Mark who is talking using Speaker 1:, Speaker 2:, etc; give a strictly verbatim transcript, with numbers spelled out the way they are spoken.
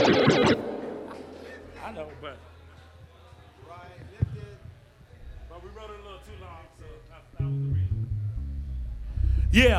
Speaker 1: I know, but
Speaker 2: Right, lifted.
Speaker 1: but we wrote it a little too long.